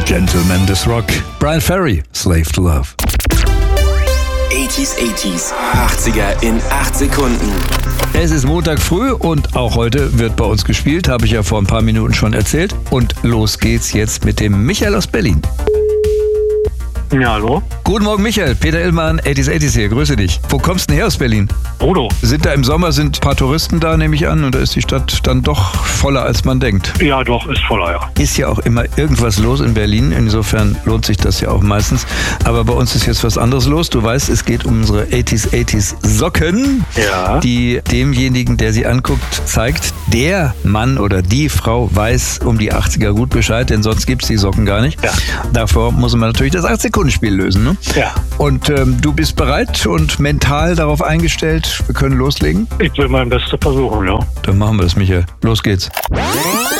Gentleman des Rock. Brian Ferry, Slave to Love. 80s, 80er in 8 Sekunden. Es ist Montag früh und auch heute wird bei uns gespielt, habe ich ja vor ein paar Minuten schon erzählt. Und los geht's jetzt mit dem Michael aus Berlin. Ja, hallo? Guten Morgen, Michael. Peter Illmann, 80s hier. Grüße dich. Wo kommst du denn her aus Berlin? Bodo. Sind da im Sommer ein paar Touristen da, nehme ich an, und da ist die Stadt dann doch voller, als man denkt. Ja, doch, ist voller, ja. Ist ja auch immer irgendwas los in Berlin, insofern lohnt sich das ja auch meistens. Aber bei uns ist jetzt was anderes los. Du weißt, es geht um unsere 80s Socken, Ja. die demjenigen, der sie anguckt, zeigt, der Mann oder die Frau weiß um die 80er gut Bescheid, denn sonst gibt's die Socken gar nicht. Ja. Davor muss man natürlich das 8-Sekunden-Spiel lösen, ne? Ja. Und du bist bereit und mental darauf eingestellt, wir können loslegen? Ich will mein Bestes versuchen, ja. Dann machen wir das, Michael. Los geht's.